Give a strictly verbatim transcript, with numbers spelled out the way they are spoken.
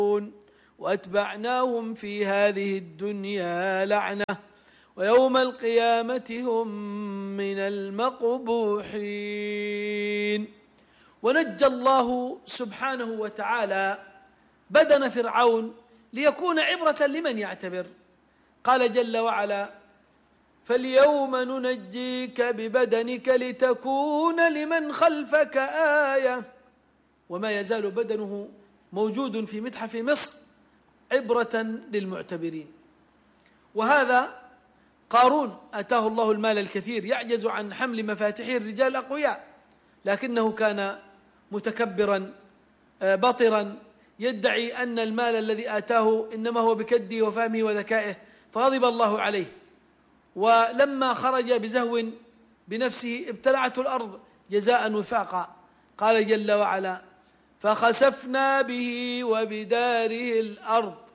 وأتبعناهم في هذه الدنيا لعنة ويوم القيامة هم من المقبوحين. ونجى الله سبحانه وتعالى بدن فرعون ليكون عبرة لمن يعتبر. قال جل وعلا: فاليوم ننجيك ببدنك لتكون لمن خلفك آية. وما يزال بدنه موجود في متحف مصر عبرة للمعتبرين. وهذا قارون أتاه الله المال الكثير يعجز عن حمل مفاتيحه الرجال الأقوياء، لكنه كان متكبرا بطرا يدعي أن المال الذي آتاه إنما هو بكده وفهمه وذكائه، فغضب الله عليه. ولما خرج بزهو بنفسه ابتلعته الأرض جزاء وفاقا. قال جل وعلا: فخسفنا به وبداره الأرض